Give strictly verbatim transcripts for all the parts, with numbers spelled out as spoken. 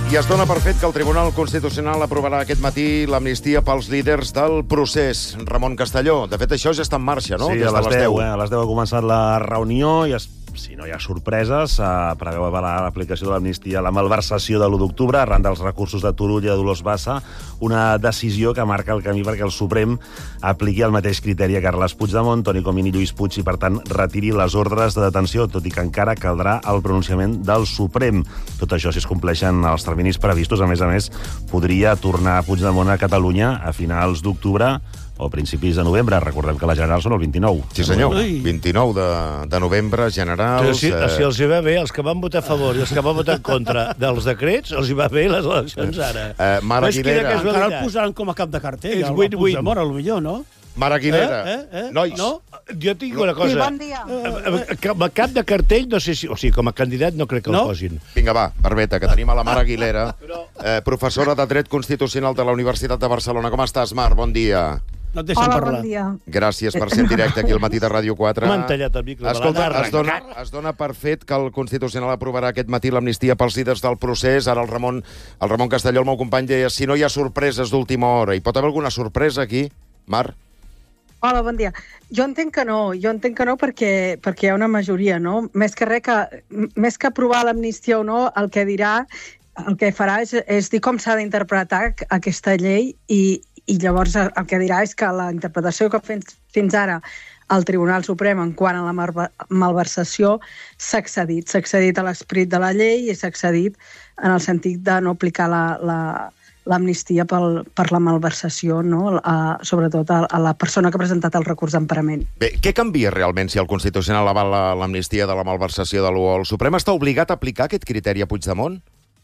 I es dona per fet que el Tribunal Constitucional aprovarà aquest matí l'amnistia pels líders del procés. Ramon Castelló, de fet això ja està en marxa, no? Sí, Des a de les deu, eh? A les deu ha començat la reunió i es, si no hi ha sorpreses, eh, preveu avalar l'aplicació de l'amnistia, la malversació de l'u d'octubre, arran dels recursos de Turull i de Dolors Bassa, una decisió que marca el camí perquè el Suprem apliqui el mateix criteri a Carles Puigdemont, Toni Comín i Lluís Puig i, per tant, retiri les ordres de detenció, tot i que encara caldrà el pronunciament del Suprem. Tot això, si es compleixen els terminis previstos, a més a més, podria tornar Puigdemont a Catalunya a finals d'octubre o principis de novembre. Recordem que les generals són el vint-i-nou. Sí, senyor. vint-i-nou de, de novembre, generals... Si, eh... si els hi va bé, els que van votar a favor i els que van votar en contra dels decrets, els hi va bé les eleccions ara. Eh, Mara Aguilera... Encara el posaran com a cap de cartell. És win-win. Puigdemont, potser, no? Mara Aguilera, Eh, eh, eh? nois... No? Jo tinc una cosa. Sí, bon dia. Com a cap de cartell, no sé si... O sigui, com a candidat no crec que No? el posin. Vinga, va, Barbeta, que tenim a la Mara Aguilera, eh, professora de Dret Constitucional de la Universitat de Barcelona. Com estàs, Mar? Bon dia. No et deixen Hola, parlar. bon dia. Gràcies per ser en directe aquí al matí de Ràdio quatre. M'han tallat el micro. Escolta, me l'han es dona, arrencat. es dona per fet que el Constitucional aprovarà aquest matí l'amnistia pels líders del procés. Ara el Ramon, el Ramon Castelló, el meu company, deia si no hi ha sorpreses d'última hora. Hi pot haver alguna sorpresa aquí, Mar? Hola, bon dia. Jo entenc que no, jo entenc que no perquè, perquè hi ha una majoria, no? Més que res que, més que aprovar l'amnistia o no, el que dirà, el que farà és, és dir com s'ha d'interpretar aquesta llei i, i llavors el que dirà és que la interpretació que fins, fins ara el Tribunal Suprem en quant a la malversació s'ha excedit. S'ha excedit a l'esperit de la llei i s'ha excedit en el sentit de no aplicar la, la, l'amnistia pel, per la malversació, no? A, sobretot a, a la persona que ha presentat el recurs d'emparament. Bé, què canvia realment si el Constitucional avala l'amnistia de la malversació de l'U O? El Suprem està obligat a aplicar aquest criteri a Puigdemont?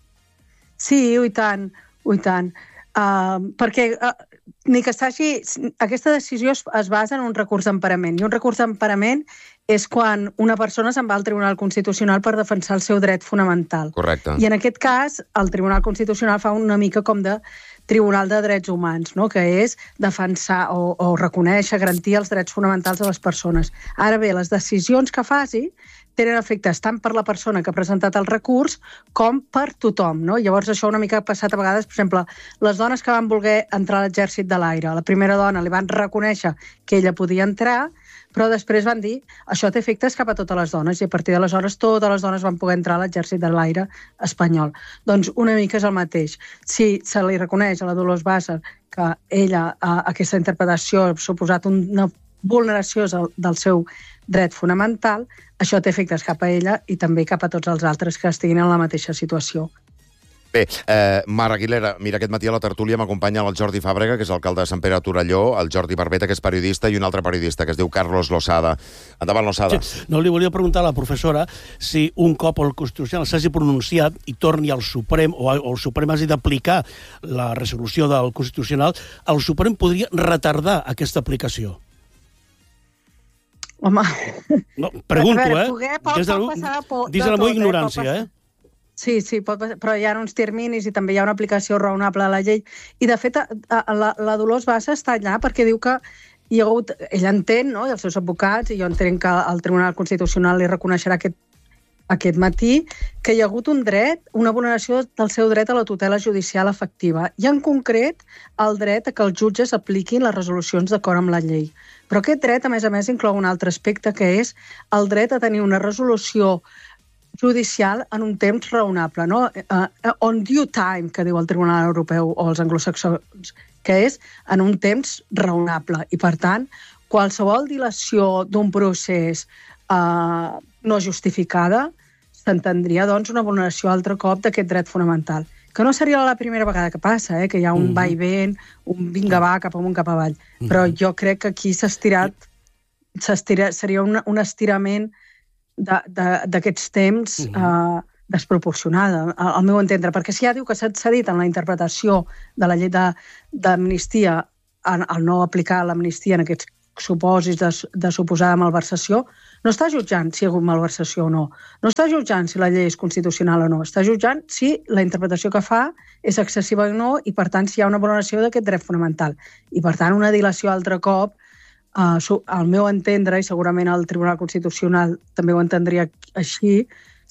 Sí, i tant, i tant. Uh, perquè uh, ni que s'hagi... Aquesta decisió es, es basa en un recurs d'emparament, i un recurs d'emparament és quan una persona se'n va al Tribunal Constitucional per defensar el seu dret fonamental. Correcte. I en aquest cas, el Tribunal Constitucional fa una mica com de Tribunal de Drets Humans, no? Que és defensar o, o reconèixer, garantir els drets fonamentals de les persones. Ara bé, les decisions que faci tenen efectes tant per la persona que ha presentat el recurs com per tothom, no? Llavors això una mica ha passat a vegades, per exemple, les dones que van voler entrar a l'exèrcit de l'aire, la primera dona li van reconèixer que ella podia entrar, però després van dir això té efectes cap a totes les dones i a partir d'aleshores totes les dones van poder entrar a l'exèrcit de l'aire espanyol. Doncs una mica és el mateix. Si se li reconeix a la Dolors Bassa que ella, a, aquesta interpretació, ha suposat una vulneració del seu dret fonamental, això té efectes cap a ella i també cap a tots els altres que estiguin en la mateixa situació. Bé, eh, Mar Aguilera, mira, aquest matí a la tertúlia m'acompanya el Jordi Fàbrega, que és alcalde de Sant Pere de Torelló, el Jordi Barbeta, que és periodista, i un altre periodista, que es diu Carlos Losada. Endavant, Losada. Sí, no li volia preguntar a la professora si un cop el Constitucional s'hagi pronunciat i torni al Suprem, o el Suprem hagi d'aplicar la resolució del Constitucional, el Suprem podria retardar aquesta aplicació. Home... No, pregunto, veure, eh? poder pot, Des de, pot passar por, des de la tot, meva eh? ignorància, eh? Sí, sí, pot passar, però hi ha uns terminis i també hi ha una aplicació raonable a la llei. I, de fet, a, a, la, la Dolors Bassa està allà perquè diu que hi ha hagut... Ella entén, no?, i els seus advocats, i jo entenc que el Tribunal Constitucional li reconeixerà aquest, aquest matí, que hi ha hagut un dret, una vulneració del seu dret a la tutela judicial efectiva, i en concret el dret a que els jutges apliquin les resolucions d'acord amb la llei. Però aquest dret, a més a més, inclou un altre aspecte, que és el dret a tenir una resolució judicial en un temps raonable, no? Uh, on due time, que diu el Tribunal Europeu o els anglosaxons, que és en un temps raonable. I, per tant, qualsevol dilació d'un procés uh, no justificada s'entendria, doncs, una vulneració altre cop d'aquest dret fonamental. Que no seria la primera vegada que passa, eh? Que hi ha un mm-hmm. va i ven, un vinga va cap amunt, cap avall. Mm-hmm. Però jo crec que aquí s'ha estirat, s'estira, seria un, un estirament d'aquests temps uh, desproporcionada, al, al meu entendre, perquè si ja diu que s'ha cedit en la interpretació de la llei d'amnistia al no aplicar l'amnistia en aquests supòsits de, de suposada malversació, no està jutjant si hi ha hagut malversació o no, no està jutjant si la llei és constitucional o no, està jutjant si la interpretació que fa és excessiva o no i, per tant, si hi ha una vulneració d'aquest dret fonamental. I, per tant, una dilació altre cop, Uh, al meu entendre, i segurament el Tribunal Constitucional també ho entendria així,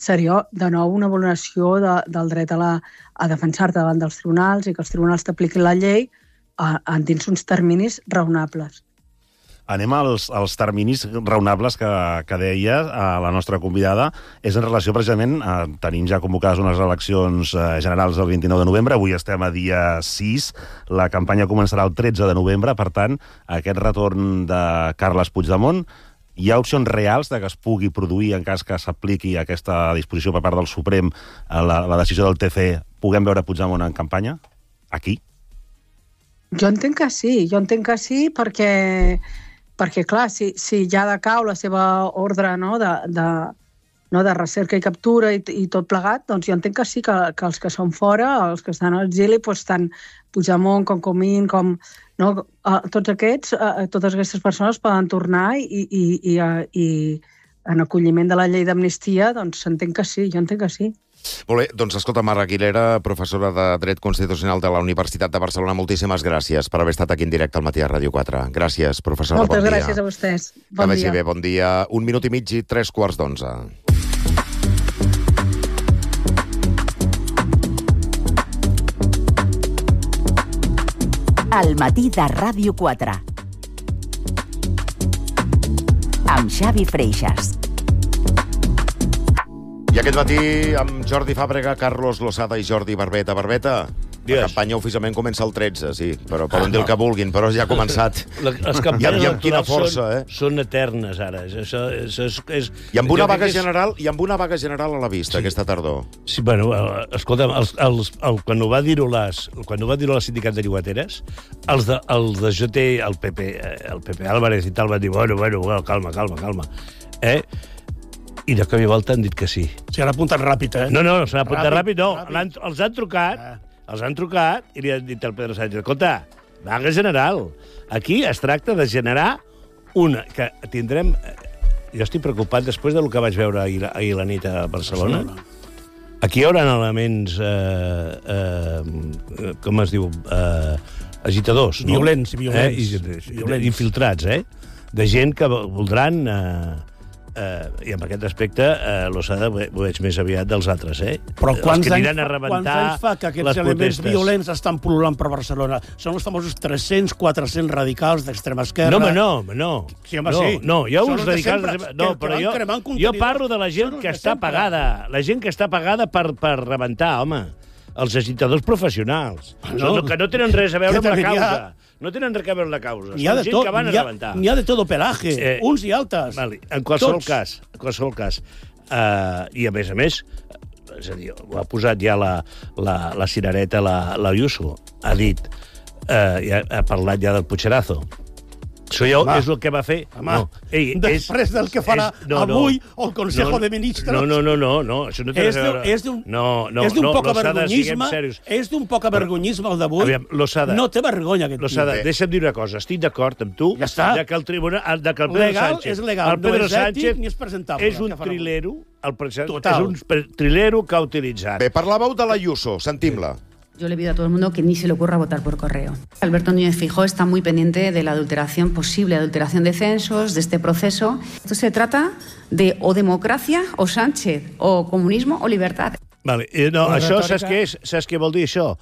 seria, de nou, una vulneració de, del dret a, la, a defensar-te davant dels tribunals i que els tribunals t'apliquin la llei a, a dins uns terminis raonables. Anem als, als terminis raonables que, que deia a la nostra convidada. És en relació, precisament, a, tenim ja convocades unes eleccions eh, generals el vint-i-nou de novembre, avui estem a dia sis, la campanya començarà el tretze de novembre, per tant, aquest retorn de Carles Puigdemont, hi ha opcions reals de que es pugui produir, en cas que s'apliqui aquesta disposició per part del Suprem, la, la decisió del T C, puguem veure Puigdemont en campanya? Aquí? Jo entenc que sí, jo entenc que sí perquè, perquè clar, si, si ja decau la seva ordre, no, de, de, no, de recerca i captura i, i tot plegat, doncs jo entenc que sí, que, que els que són fora, els que estan a l'exili, doncs tant Puigdemont com Comín, com, no, tots aquests, totes aquestes persones poden tornar i, i, i, i en acolliment de la llei d'amnistia, doncs entenc que sí, jo entenc que sí. Molt bé, doncs escolta, Mar Aguilera, professora de Dret Constitucional de la Universitat de Barcelona, moltíssimes gràcies per haver estat aquí en directe al Matí a Ràdio quatre. Gràcies, professora, Moltes bon dia. gràcies a vostès. Bon que vagi dia. bé, bon dia. Un minut i mig i tres quarts d'onze. Al Matí de Ràdio quatre. Amb Xavi Freixas. I aquest matí amb Jordi Fàbrega, Carlos Losada i Jordi Barbeta. Barbeta, Digues. la campanya oficialment comença el tretze, sí, però poden dir el que vulguin, però ja ha començat. La, les I amb- campanyes i amb quina electorals força, són, eh? són eternes, ara. Això, això és, és, I amb una jo crec vaga que és- general i amb una vaga general a la vista, Sí. aquesta tardor. Sí, bueno, eh, escolta'm, els, els, el, quan ho va dir-ho les, quan ho va dir-ho el sindicat de llogateres, els de, els de J T, el P P, eh, el P P Álvarez i tal, van dir, bueno, bueno, bueno, calma, calma, calma. Eh? I de cop i volta han dit que sí. Si han apuntat ràpid, eh? No, no, no s'han apuntat ràpid, Ràpid, no. ràpid. L'han- Els han trucat, els han trucat i li han dit al Pedro Sánchez, escolta, vaga general. Aquí es tracta de generar una... que tindrem... Jo estic preocupat després del que vaig veure ahir, ahir la nit a Barcelona. Aquí hi haurà elements, eh, eh, com es diu, eh, agitadors, no? Violents, violents. Eh? I, Violents. infiltrats, eh? De gent que voldran... Eh, eh, I amb aquest aspecte, eh, l'Osada ho ho veig més aviat dels altres, eh? Però quants Els que anys, aniran a fa, quants rebentar anys fa que aquests les elements protestes. violents estan pol·lulant per Barcelona? Són els famosos tres-cents, quatre-cents radicals d'extrema esquerra. No, home, no, home, no. Sí, home, no, sí. no, hi ha Són uns els de radicals... sempre, de- que- No, que però van jo, cremant jo contenidors. parlo de la gent Són els que de està sempre. pagada. La gent que està pagada per, per rebentar, home. Els agitadors professionals. No. No, que no tenen res a veure amb la Que també n'hi ha- causa. No tenen res a veure amb la causa. N'hi ha Són de gent tot, que van a n'hi ha, rebentar. n'hi ha de todo pelaje, Eh, uns i altres. Vale. En qualsevol Tots. cas, en qualsevol cas, uh, i a més a més, és a dir, ho ha posat ja la, la, la cirereta, la, la Ayuso, ha dit, uh, ja, ha parlat ja del Puigderazo. Això ja Home. és el que va fer. Home, no. Ei, després del que farà avui el Consejo no, de Ministros. No, no, no, no, no, això no té És res a d'un- veure. és d'un no, no, és d'un no, poc Losada, siguem avergonyisme, serios. és d'un poc avergonyisme el d'avui. Aviam, Losada. No té vergonya aquest Losada, tio. deixa'm dir una cosa. Estic d'acord amb tu Ja està. de que el tribunal, de que el Pedro Legal Sánchez, és legal, el Pedro no és ètic Sánchez ni és presentable, és un que farà avui. trilero, el president, Total. és un pre- trilero que ha utilitzat. Bé, parlàveu de la Ayuso, sentim-la. Yo le pido a todo el mundo que ni se le ocurra votar por correo. Alberto Núñez Feijóo está muy pendiente de la adulteración, posible adulteración de censos, de este proceso. Esto se trata de o democracia o Sánchez, o comunismo o libertad. Vale. Eh, no, La això, retòrica- saps què és? Saps què vol dir això?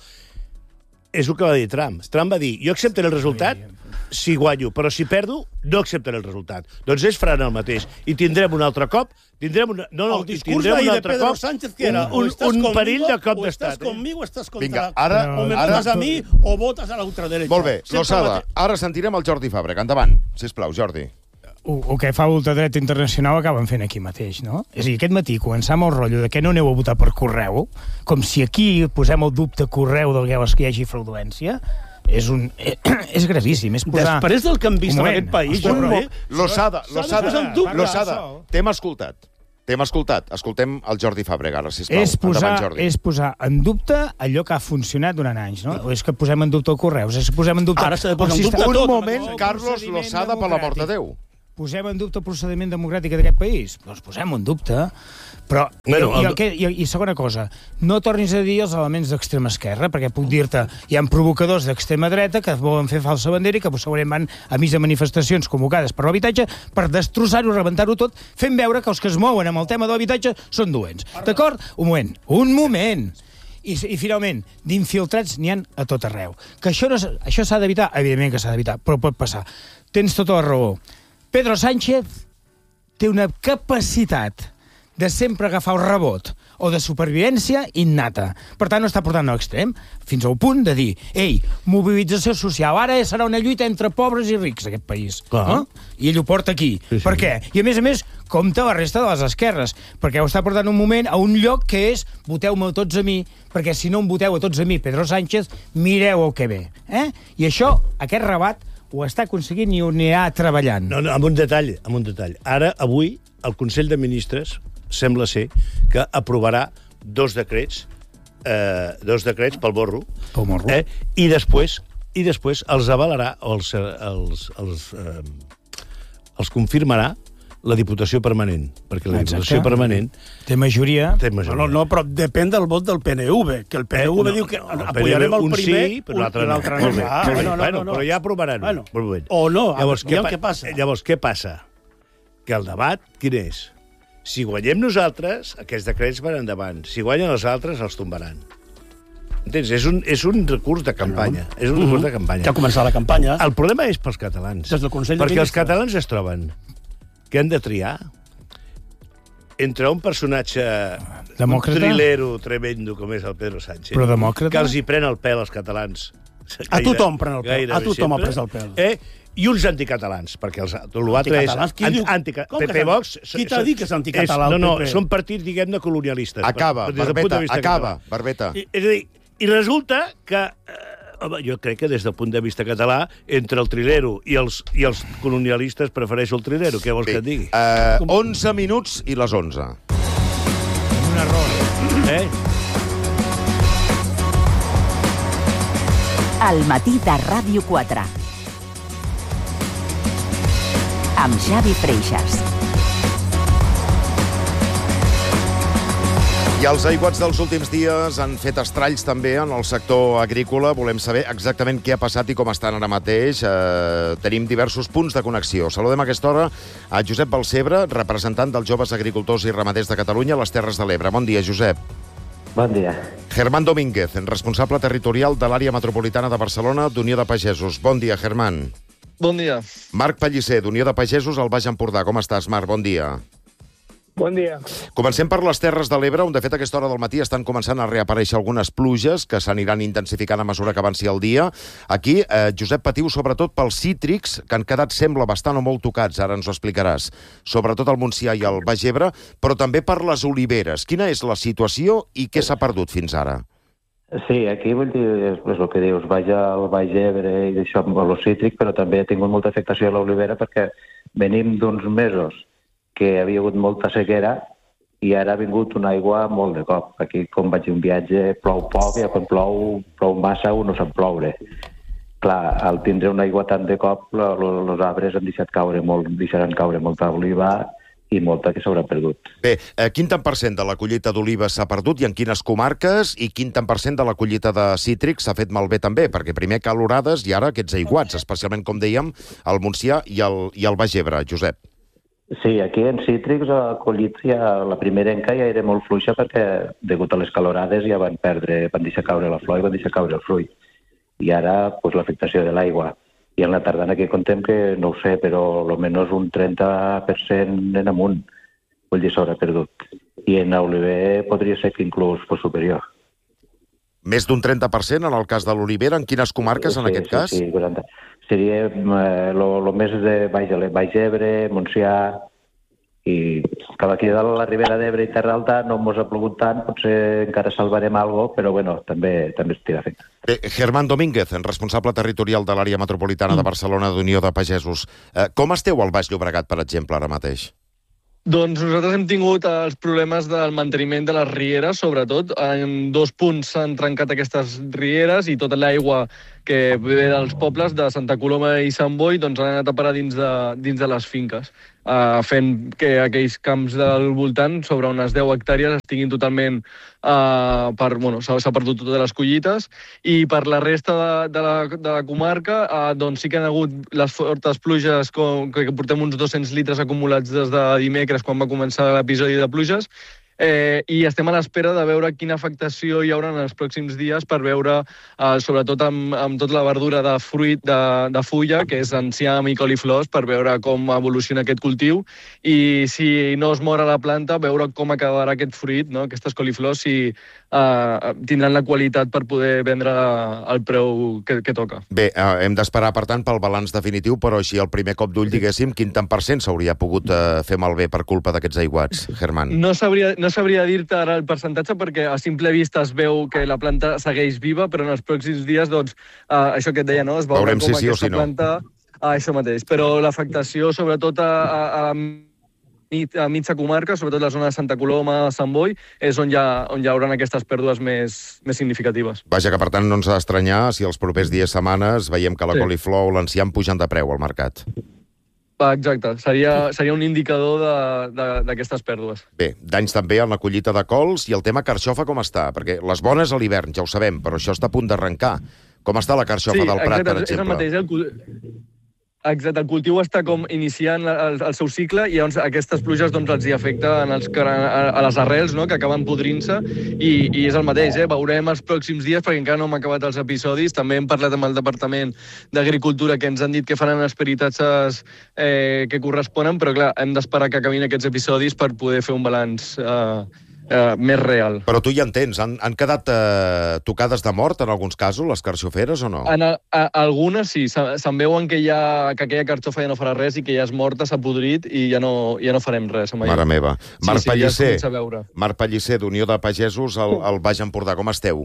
És el que va dir Trump. Trump va dir, jo acceptaré el resultat si guanyo, però si perdo, no acceptaré el resultat. Doncs ells faran el mateix. I tindrem un altre cop, tindrem una, no, no, El i discurs tindrem d'ahir un de altre Pedro cop Sánchez, que era, un, o estàs un conmigo, perill de cop o estàs d'estat. Eh? conmigo o estàs contra... Vinga, ara- o me ara- votes a mi o votes a la ultraderecha. Molt bé, Sempre Losada, el mateix. ara sentirem el Jordi Fàbrega. Endavant, sisplau, Jordi. El, el que fa l'ultradret internacional acaben fent aquí mateix, no? És a dir, aquest matí començar amb el rotllo de que no aneu a votar per correu, com si aquí posem el dubte correu del que hi hagi fraudulència, és un... Eh, és gravíssim, és posar... Després del que hem vist Un en moment, aquest país, ostres, jo, però- eh? Losada, S'ha de Losada, posar en dubte. Losada, Això. t'hem escoltat. T'hem escoltat. Escoltem el Jordi Fàbrega, ara, sisplau. És posar, Endavant, Jordi. és posar en dubte allò que ha funcionat durant anys, no? O és que posem en dubte el correu, és que posem en dubte... Ara s'ha de posar el en dubte sistema- Un tot. moment, el Carlos procediment Losada, per l'amor de democràtic. Déu. posem en dubte el procediment democràtic d'aquest país? Doncs posem en dubte. Però, bueno, i, el... i, i, i segona cosa, no tornis a dir els elements d'extrema esquerra, perquè puc dir-te, hi ha provocadors d'extrema dreta que volen fer falsa bandera i que segurament van a mig de manifestacions convocades per l'habitatge per destrossar-ho, rebentar-ho tot, fent veure que els que es mouen amb el tema de l'habitatge són dolents. D'acord? Un moment, un moment. I, i finalment, d'infiltrats n'hi ha a tot arreu. Que això, no, això s'ha d'evitar? Evidentment que s'ha d'evitar, però pot passar. Tens tota la raó. Pedro Sánchez té una capacitat de sempre agafar el rebot o de supervivència innata. Per tant, no està portant a l'extrem, fins al punt de dir, ei, mobilització social, ara serà una lluita entre pobres i rics, aquest país. No? I ell ho porta aquí. Sí, sí. Per què? I a més a més, compta la resta de les esquerres, perquè ho està portant un moment a un lloc que és voteu-me tots a mi, perquè si no em voteu a tots a mi, Pedro Sánchez, mireu el que ve. Eh? I això, aquest rebat, ho està aconseguint i ho anirà treballant. No, no, amb un detall, amb un detall. Ara, avui, el Consell de Ministres sembla ser que aprovarà dos decrets, eh, dos decrets pel morro, pel morro. Eh, i després i després els avalarà, o els, els, els, eh, els confirmarà la Diputació Permanent, perquè la Diputació Exacte. Permanent... Té majoria. Té majoria. No, no, però depèn del vot del P N V, que el P N V eh, diu que no, no, apoyarem el un primer, sí, però l'altre no. no. Molt bé, Ah, molt bé. no, no, bueno, no, no. però ja aprovaran. Bueno, bueno. o no, llavors, aviam què, què passa. Llavors, què passa? Que el debat, quin és? Si guanyem nosaltres, aquests decrets van endavant. Si guanyen els altres, els tombaran. Entens? És un, és un recurs de campanya. No. És un recurs de campanya. Ja ha començat la campanya. El problema és pels catalans. Des del Consell de perquè els Ministres. catalans es troben que han de triar entre un personatge, Demòcrata? un trilero tremendo com és el Pedro Sánchez, Però demòcrata? que els hi pren el pèl als catalans. A tothom pren el pèl. Gairebé A tothom ha sempre. pres el pèl. Eh? I uns anticatalans, perquè els, l'altre és... Anticatalans? Qui diu- Antica, Com que P P és- Vox... qui t'ha dit que és anticatalà, No, el no, P P? són partits, diguem-ne, colonialistes. Acaba, des del punt de Barbeta, vista acaba, català. Barbeta. I, és a dir, i resulta que... Eh, home, jo crec que des del punt de vista català, entre el trilero i els, i els colonialistes prefereixo el trilero. Què vols Bé, que et digui? uh, onze minuts i les onze. Un error. Eh? Al matí de Ràdio quatre. Amb Xavi Freixas. I els aiguats dels últims dies han fet estralls també en el sector agrícola. Volem saber exactament què ha passat i com estan ara mateix. Eh, tenim diversos punts de connexió. Saludem a aquesta hora a Josep Balcebre, representant dels joves agricultors i ramaders de Catalunya a les Terres de l'Ebre. Bon dia, Josep. Bon dia. Germán Domínguez, responsable territorial de l'àrea metropolitana de Barcelona d'Unió de Pagesos. Bon dia, Germán. Bon dia. Marc Pellicer, d'Unió de Pagesos al Baix Empordà. Com estàs, Marc? Bon dia. Bon dia. Comencem per les Terres de l'Ebre, on de fet a aquesta hora del matí estan començant a reaparèixer algunes pluges que s'aniran intensificant a mesura que avanci el dia. Aquí, eh, Josep, patiu sobretot pels cítrics, que han quedat, sembla, bastant o molt tocats, ara ens ho explicaràs, sobretot al Montsià i al Baix Ebre, però també per les oliveres. Quina és la situació i què s'ha perdut fins ara? Sí, aquí vull dir, és, és el que dius, vaig al Baix Ebre i això amb el cítric, però també ha tingut molta afectació a l'olivera perquè venim d'uns mesos que havia hagut molta sequera i ara ha vingut una aigua molt de cop. Aquí, com vaig un viatge, plou poc i quan plou, plou massa, un no sap ploure. Clar, al tindre una aigua tant de cop, els arbres han deixat caure molt, deixaran caure molta oliva i molta que s'haurà perdut. Bé, eh, quin tant per cent de la collita d'olives s'ha perdut i en quines comarques i quin tant per cent de la collita de cítrics s'ha fet malbé també? Perquè primer calorades i ara aquests aiguats, especialment, com dèiem, al Montsià i al, i al Baix Ebre. Josep. Sí, aquí en cítrics la collita ja, la primerenca ja era molt fluixa perquè, degut a les calorades, ja van perdre, van deixar caure la flor i van deixar caure el fruit. I ara, pues, l'afectació de l'aigua. I en la tardana que contem que, no ho sé, però almenys un trenta per cent en amunt, vull dir, s'haurà perdut. I en l'oliver podria ser que inclús fos superior. Més d'un trenta per cent en el cas de l'olivera. En quines comarques, en sí, aquest sí, cas? Sí, quaranta. Seria el eh, més de Baix, Baix Ebre, Montsià, i cada aquí de la Ribera d'Ebre i Terra Alta no mos ha plogut tant, potser encara salvarem alguna cosa, però bueno, també, també es tira efecte. Bé, Germán Domínguez, responsable territorial de l'àrea metropolitana de Barcelona d'Unió de Pagesos. Eh, com esteu al Baix Llobregat, per exemple, ara mateix? Doncs nosaltres hem tingut els problemes del manteniment de les rieres, sobretot. En dos punts s'han trencat aquestes rieres i tota l'aigua que que ve dels pobles de Santa Coloma i Sant Boi, doncs han anat a parar dins de, dins de les finques, uh, fent que aquells camps del voltant, sobre unes deu hectàrees, estiguin totalment... Uh, per, bueno, s'ha perdut totes les collites, i per la resta de, de, la, de la comarca uh, doncs sí que han hagut les fortes pluges, com, que portem uns dos-cents litres acumulats des de dimecres, quan va començar l'episodi de pluges, Eh, i estem a l'espera de veure quina afectació hi haurà en els pròxims dies per veure, eh, sobretot amb, amb tota la verdura de fruit de, de fulla, que és enciam i coliflors, per veure com evoluciona aquest cultiu, i si no es mor a la planta, veure com acabarà aquest fruit, no? Aquestes coliflors, si eh, tindran la qualitat per poder vendre al preu que, que toca. Bé, eh, hem d'esperar, per tant, pel balanç definitiu, però així al primer cop d'ull, diguéssim, quin tant per cent s'hauria pogut eh, fer malbé per culpa d'aquests aiguats, Germán? No sabria, no sabria dir-te ara el percentatge, perquè a simple vista es veu que la planta segueix viva, però en els pròxims dies, doncs, uh, això que et deia, no? Es veurà veurem com si sí o aquesta si no. planta... Ah, això mateix. Però l'afectació, sobretot a, a, a, a mitja comarca, sobretot la zona de Santa Coloma, Sant Boi, és on hi, ha, on hi haurà aquestes pèrdues més, més significatives. Vaja, que per tant no ens ha d'estranyar si els propers dies, setmanes, veiem que la Sí. coliflor o l'enciam pugen de preu al mercat. Exacte, seria, seria un indicador d'aquestes pèrdues. Bé, danys també en la collita de cols i el tema carxofa com està? Perquè les bones a l'hivern, ja ho sabem, però això està a punt d'arrencar. Com està la carxofa Sí, del Prat, exacte, per exemple? És el mateix, el, cul... exacte, el cultiu està com iniciant el, el seu cicle, i llavors aquestes pluges doncs, els hi afecten els, a, a les arrels, no?, que acaben podrint-se, i, i és el mateix, eh? Veurem els pròxims dies, perquè encara no hem acabat els episodis. També hem parlat amb el Departament d'Agricultura, que ens han dit que faran els peritatges eh, que corresponen, però clar, hem d'esperar que acabin aquests episodis per poder fer un balanç eh, eh, més real. Però tu ja entens, han, han quedat eh, tocades de mort en alguns casos, les carxoferes, o no? En a, a, algunes sí, se'n veuen que, ja, que aquella carxofa ja no farà res i que ja és morta, s'ha podrit i ja no, ja no farem res. Mare meva. Marc sí, sí, Pellicer, ja Marc Pellicer, d'Unió de Pagesos al, al Baix Empordà, com esteu?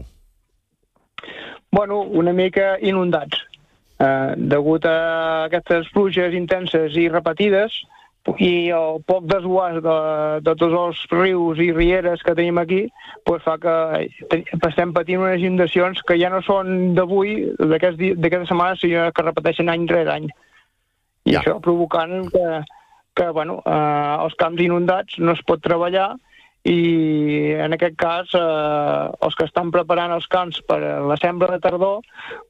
Bueno, una mica inundats. Eh, degut a aquestes pluges intenses i repetides, i el poc desguàs de, de tots els rius i rieres que tenim aquí, pues fa que estem patint unes inundacions que ja no són d'avui, d'aquesta setmana, sinó que repeteixen any rere any. I ja. Això provocant que, que bueno, eh, els camps inundats no es pot treballar, i en aquest cas eh, els que estan preparant els camps per a la sembra de tardor,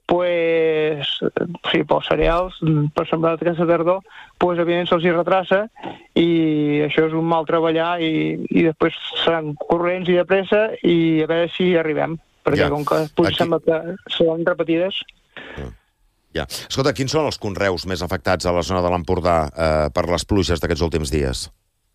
pues, sí, pels cereals, per sembrar aquesta tardor, pues, evidentment se'ls hi retrassa, i això és un mal treballar, i, i després seran corrents i de pressa, i a veure si arribem, perquè ja. Com que pues, Aquí... sembla que seran repetides. Ja. Ja. Escolta, quins són els conreus més afectats a la zona de l'Empordà eh, per les pluges d'aquests últims dies?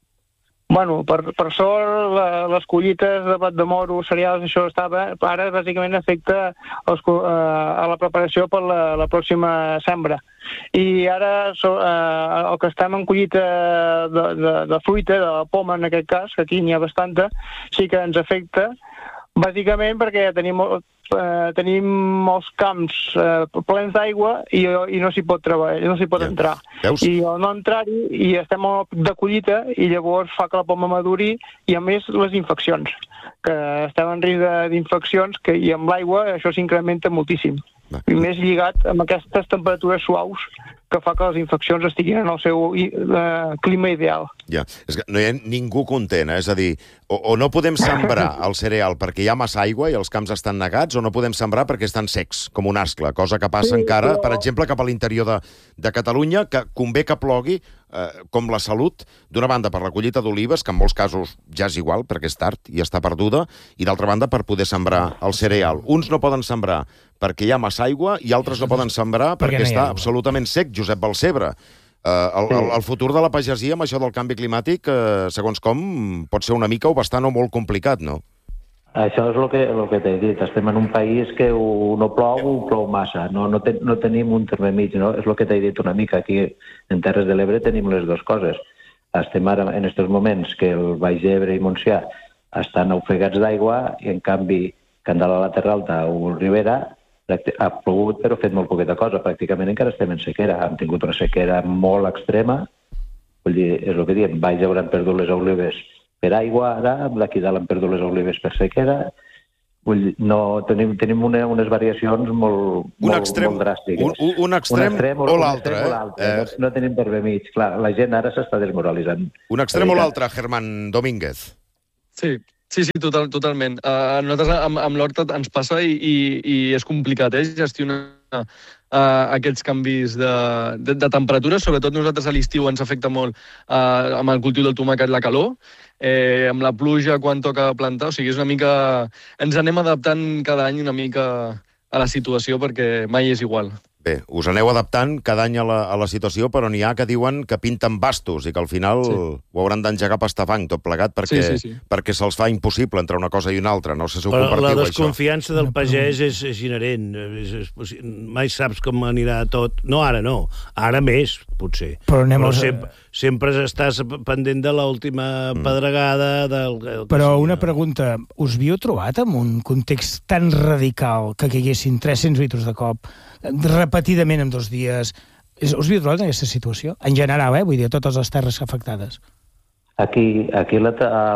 Bueno, per, per sort, la, les collites de blat de moro, cereals, això estava... Ara, bàsicament, afecta els, uh, a la preparació per la, la pròxima sembra. I ara, so, uh, el que estem en collita de, de, de fruita, de la poma, en aquest cas, que aquí n'hi ha bastanta, sí que ens afecta, bàsicament perquè tenim, eh, tenim els camps eh, plens d'aigua i, i no s'hi pot treballar, no s'hi pot ja. entrar. Veus? I al no entrar-hi, i estem de collita, i llavors fa que la poma maduri, i a més les infeccions, que estem en risc d'infeccions, que, i amb l'aigua això s'incrementa moltíssim. Va. I més lligat amb aquestes temperatures suaus, que fa que les infeccions estiguin en el seu uh, clima ideal. Ja, és que no hi ha ningú content, eh? És a dir, o, o no podem sembrar el cereal perquè hi ha massa aigua i els camps estan negats, o no podem sembrar perquè estan secs, com un ascle, cosa que passa sí, encara, però... per exemple, cap a l'interior de, de Catalunya, que convé que plogui, eh, com la Salut, d'una banda per la collita d'olives, que en molts casos ja és igual, perquè és tard i està perduda, i d'altra banda per poder sembrar el cereal. Uns no poden sembrar perquè hi ha massa aigua i altres no poden sembrar perquè, perquè està absolutament sec, Josep Balcebre. Uh, el, el, el futur de la pagesia amb això del canvi climàtic, uh, segons com, pot ser una mica o bastant o molt complicat, no? Això és el que, el que t'he dit. Estem en un país que o no plou o plou massa. No, no, ten, no tenim un terme mig, no? És el que t'he dit una mica. Aquí, en Terres de l'Ebre, tenim les dues coses. Estem ara, en aquests moments, que el Baix Ebre i Montsià estan ofegats d'aigua i, en canvi, Candela a la Terra Alta o Ribera ha plogut, però ha fet molt poqueta cosa. Pràcticament encara estem en sequera. Hem tingut una sequera molt extrema. Vull dir, és el que diem, baix hauran perdut les olives per aigua, ara, amb l'aquí dalt han perdut les olives per sequera, Vull dir, no, tenim, tenim una, unes variacions molt, un molt, extrem, molt dràstiques. Un, un extrem, un extrem o, o l'altre. Eh? No, no tenim per bé mig. Clar, la gent ara s'està desmoralitzant. Un extrem o l'altre, Germán Domínguez. Sí, sí, sí, total, totalment. Uh, a nosaltres amb, amb l'Horta ens passa i, i, i és complicat, eh, gestionar uh, aquests canvis de, de, de temperatura. Sobretot nosaltres a l'estiu ens afecta molt uh, amb el cultiu del tomàquet la calor, eh, amb la pluja quan toca plantar, o sigui, és una mica... Ens anem adaptant cada any una mica a la situació perquè mai és igual. Bé, us aneu adaptant cada any a la, a la situació, però n'hi ha que diuen que pinten bastos i que al final sí. ho hauran d'engegar pastafang tot plegat perquè, sí, sí, sí. perquè se'ls fa impossible entre una cosa i una altra. No sé si ho però compartiu, la això. desconfiança del pagès és, és inherent. És, és, mai saps com anirà tot. No, ara no. Ara més, potser. Però, anem però a... sempre, sempre estàs pendent de l'última mm. pedregada. Del, del però sigui, una no? pregunta. Us havíeu trobat en un context tan radical que caiguessin tres-cents litres de cop repetidament en dos dies? Us havíeu trobat en aquesta situació? En general, eh? Vull dir, a totes les terres afectades. Aquí, aquí a, la,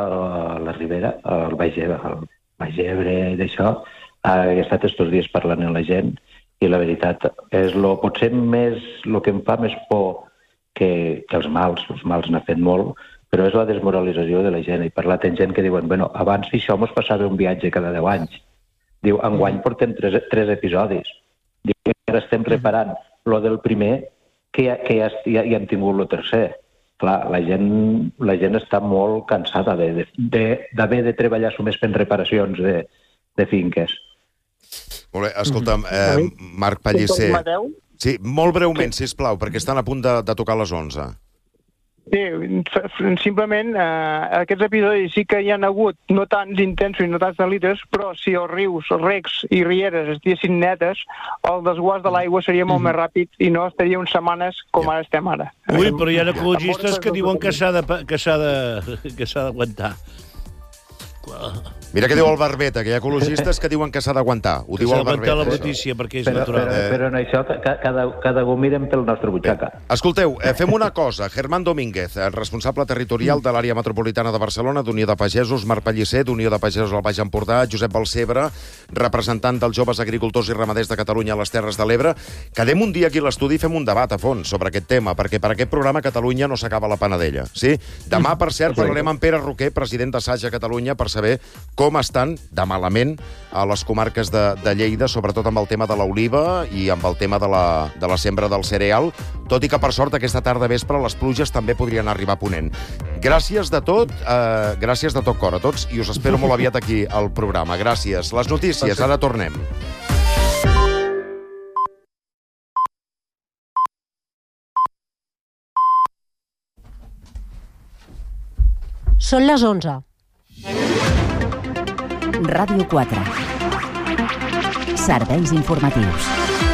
a la Ribera, al Baix Ebre, al Baix Ebre d'això, he estat estos dies parlant amb la gent i la veritat és lo, potser més, el que em fa més por que, que els mals, els mals n'ha fet molt, però és la desmoralització de la gent. He parlat amb gent que diuen, bueno, abans això mos passava un viatge cada deu anys. Diu, enguany portem tres, tres episodis. Diu que ara estem reparant lo del primer que ja, que ja, ja, ja hem tingut el tercer. Clar, la gent, la gent està molt cansada d'haver de, de, de, de treballar només fent reparacions de, de finques. Molt bé, escolta'm, eh, Marc Pellicer... Sí, molt breument, sisplau, perquè estan a punt de, de tocar les onze. Sí, simplement eh, aquests episodis sí que hi ha hagut no tants intensos i no tants de litres, però si els rius, els recs i rieres estiguessin netes, el desguàs de l'aigua seria molt mm-hmm. més ràpid i no estaria uns setmanes com ara estem ara. Ui, però hi ha ecologistes que diuen que s'ha de, que s'ha de, que s'ha d'aguantar. Mira què diu el Barbeta, que hi ha ecologistes que diuen que s'ha d'aguantar. Ho diu el Barbeta. la notícia, perquè és però, natural. Però, però en això cada, cada un mirem pel nostre butxaca. Bé. Escolteu, eh, fem una cosa. Germán Domínguez, el responsable territorial de l'àrea metropolitana de Barcelona, d'Unió de Pagesos, Marc Pellicer, d'Unió de Pagesos al Baix Empordà, Josep Balcebre, representant dels joves agricultors i ramaders de Catalunya a les Terres de l'Ebre. Quedem un dia aquí a l'estudi i fem un debat a fons sobre aquest tema, perquè per aquest programa Catalunya no s'acaba la panadella. Sí? Demà, per cert, parlarem amb Pere Roquer, president de Saja Catalunya, per saber com estan de malament a les comarques de, de Lleida, sobretot amb el tema de l'oliva i amb el tema de la, de la sembra del cereal, tot i que, per sort, aquesta tarda vespre les pluges també podrien arribar a Ponent. Gràcies de tot, eh, gràcies de tot cor a tots, i us espero molt aviat aquí al programa. Gràcies. Les notícies, ara tornem. Són les onze. Ràdio quatre. Serveis informatius.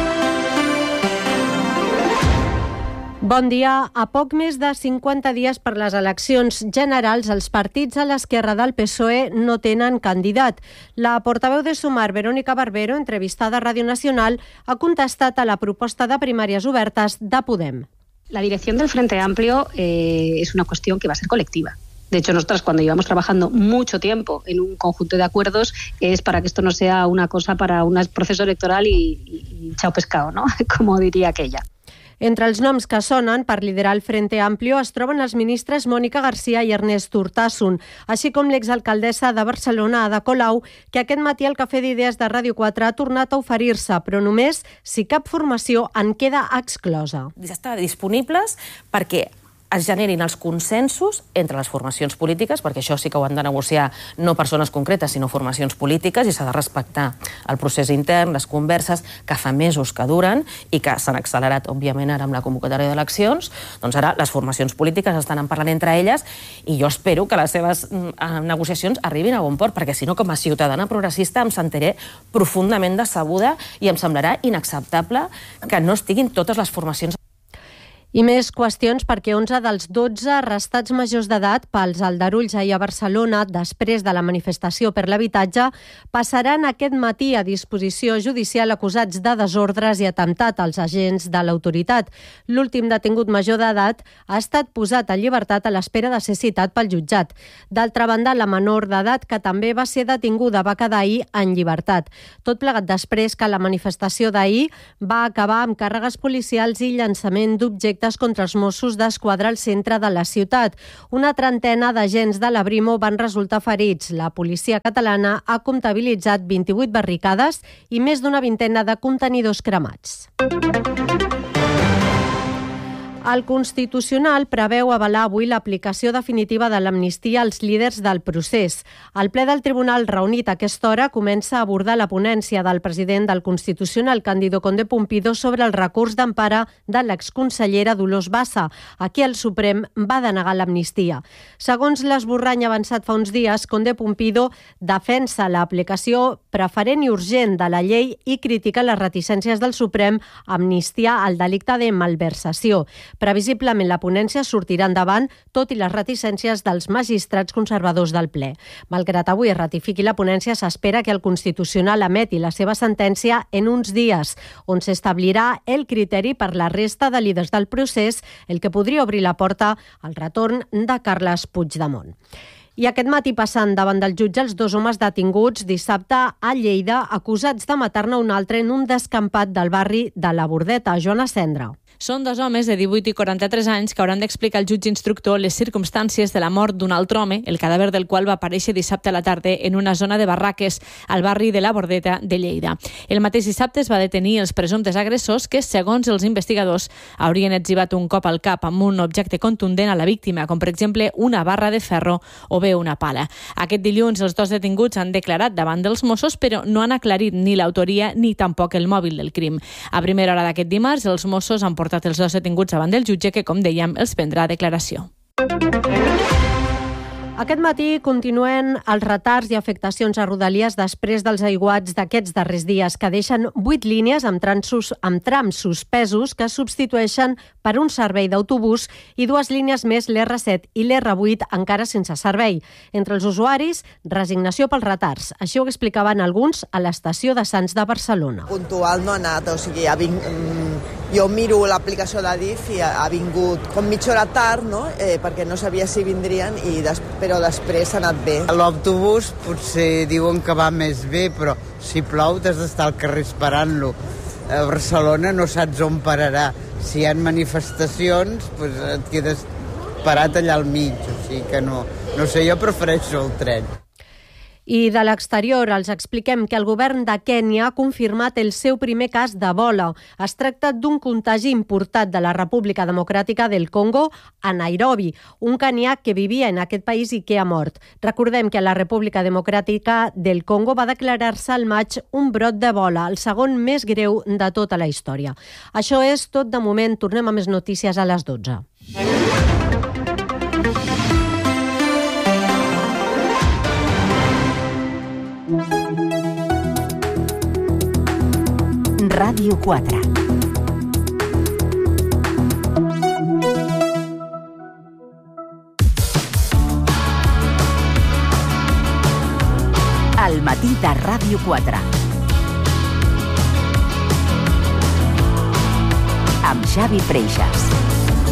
Bon dia. A poc més de cinquanta dies per les eleccions generals, els partits a l'esquerra del P S O E no tenen candidat. La portaveu de Sumar, Verónica Barbero, entrevistada a Ràdio Nacional, ha contestat a la proposta de primàries obertes de Podem. La dirección del Frente Amplio eh, es una cuestión que va a ser colectiva. De hecho, nosotras cuando llevamos trabajando mucho tiempo en un conjunto de acuerdos es para que esto no sea una cosa para un proceso electoral y, y, y chao pescado, ¿no? Como diría aquella. Entre els noms que sonen per liderar el Frente Amplio es troben els ministres Mònica García i Ernest Urtasun, així com l'exalcaldessa de Barcelona, Ada Colau, que aquest matí al Cafè d'Idees de Ràdio quatre ha tornat a oferir-se, però només si cap formació en queda exclosa. Estar disponibles perquè es generin els consensos entre les formacions polítiques, perquè això sí que ho han de negociar no persones concretes, sinó formacions polítiques, i s'ha de respectar el procés intern, les converses, que fa mesos que duren i que s'han accelerat, òbviament, ara amb la convocatòria d'eleccions. Doncs ara les formacions polítiques estan en parlant entre elles i jo espero que les seves negociacions arribin a bon port, perquè si no, com a ciutadana progressista, em sentiré profundament decebuda i em semblarà inacceptable que no estiguin totes les formacions. I més qüestions perquè onze dels dotze arrestats majors d'edat pels aldarulls ahir a Barcelona després de la manifestació per l'habitatge passaran aquest matí a disposició judicial acusats de desordres i atemptat als agents de l'autoritat. L'últim detingut major d'edat ha estat posat en llibertat a l'espera de ser citat pel jutjat. D'altra banda, la menor d'edat, que també va ser detinguda, va quedar ahir en llibertat. Tot plegat després que la manifestació d'ahir va acabar amb càrregues policials i llançament d'objectes contra els Mossos d'Esquadra al centre de la ciutat. Una trentena d'agents de la Brimo van resultar ferits. La policia catalana ha comptabilitzat vint-i-vuit barricades i més d'una vintena de contenidors cremats. El Constitucional preveu avalar avui l'aplicació definitiva de l'amnistia als líders del procés. El ple del Tribunal reunit a aquesta hora comença a abordar la ponència del president del Constitucional, Cándido Conde Pumpido, sobre el recurs d'empara de l'exconsellera Dolors Bassa, a qui el Suprem va denegar l'amnistia. Segons l'esborrany avançat fa uns dies, Conde Pumpido defensa l'aplicació preferent i urgent de la llei i critica les reticències del Suprem a amnistiar el delicte de malversació. Previsiblement, la ponència sortirà endavant, tot i les reticències dels magistrats conservadors del ple. Malgrat avui es ratifiqui la ponència, s'espera que el Constitucional emeti la seva sentència en uns dies, on s'establirà el criteri per la resta de líders del procés, el que podria obrir la porta al retorn de Carles Puigdemont. I aquest matí passant davant del jutge els dos homes detinguts dissabte a Lleida acusats de matar-ne un altre en un descampat del barri de la Bordeta. Joana Cendra. Són dos homes de divuit i quaranta-tres anys que hauran d'explicar al jutge instructor les circumstàncies de la mort d'un altre home, el cadàver del qual va aparèixer dissabte a la tarda en una zona de barraques al barri de la Bordeta de Lleida. El mateix dissabte es va detenir els presumptes agressors que, segons els investigadors, haurien etzibat un cop al cap amb un objecte contundent a la víctima, com per exemple una barra de ferro o bé una pala. Aquest dilluns els dos detinguts han declarat davant dels Mossos, però no han aclarit ni l'autoria ni tampoc el mòbil del crim. A primera hora d'aquest dimarts, els Mossos han portat els dos detinguts davant del jutge que, com dèiem, els prendrà declaració. Aquest matí continuen els retards i afectacions a Rodalies després dels aiguats d'aquests darrers dies, que deixen vuit línies amb trams, amb trams suspesos que substitueixen per un servei d'autobús i dues línies més, l'erre set i l'erre vuit, encara sense servei. Entre els usuaris, resignació pels retards. Així ho explicaven alguns a l'estació de Sants de Barcelona. Puntual no ha anat, o sigui, ha ving... jo miro l'aplicació d'Adif i ha vingut com mitja hora tard, no? eh, perquè no sabia si vindrien, i des... però després ha anat bé. L'autobús potser diuen que va més bé, però si plou t'has d'estar al carrer esperant-lo. A Barcelona no saps on pararà. Si hi ha manifestacions, doncs et quedes parat allà al mig, o sigui que no, no sé, jo prefereixo el tren. I de l'exterior els expliquem que el govern de Kènia ha confirmat el seu primer cas d'Ebola. Es tracta d'un contagi importat de la República Democràtica del Congo a Nairobi, un cenià que vivia en aquest país i que ha mort. Recordem que a la República Democràtica del Congo va declarar-se al maig un brot d'Ebola, el segon més greu de tota la història. Això és tot de moment. Tornem a més notícies a les dotze. Ràdio quatre. Al matí de Ràdio quatre. Amb Xavi Freixas.